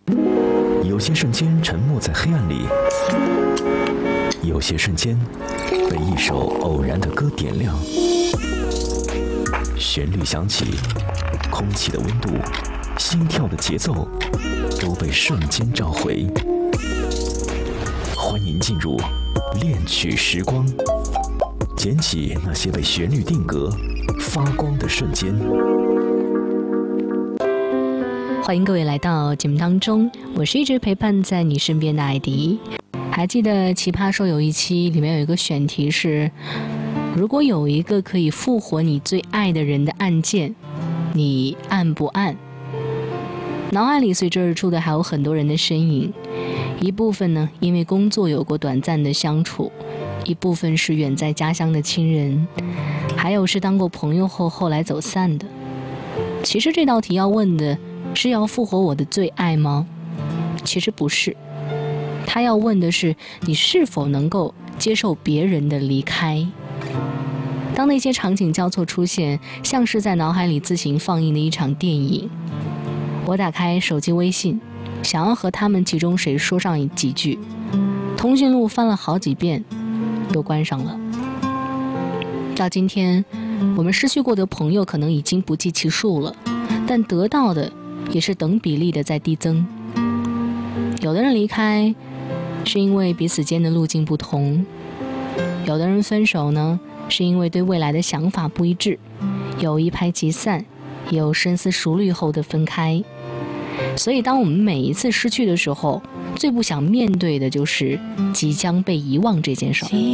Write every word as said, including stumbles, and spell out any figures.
有些瞬间沉没在黑暗里，有些瞬间被一首偶然的歌点亮。旋律响起，空气的温度，心跳的节奏，都被瞬间召回。欢迎进入恋曲时光，捡起那些被旋律定格、发光的瞬间。 欢迎各位来到节目当中，我是一直陪伴在你身边的艾迪。还记得奇葩说有一期里面有一个选题是，如果有一个可以复活你最爱的人的按键，你按不按？脑海里随之而出的还有很多人的身影，一部分呢因为工作有过短暂的相处，一部分是远在家乡的亲人，还有是当过朋友后后来走散的。其实这道题要问的是要复活我的最爱吗？其实不是，他要问的是你是否能够接受别人的离开。当那些场景交错出现，像是在脑海里自行放映的一场电影，我打开手机微信，想要和他们其中谁说上几句，通讯录翻了好几遍都关上了。到今天，我们失去过的朋友可能已经不计其数了，但得到的也是等比例的在递增。有的人离开是因为彼此间的路径不同，有的人分手呢是因为对未来的想法不一致，有一拍即散，也有深思熟虑后的分开。所以当我们每一次失去的时候，最不想面对的就是即将被遗忘这件事。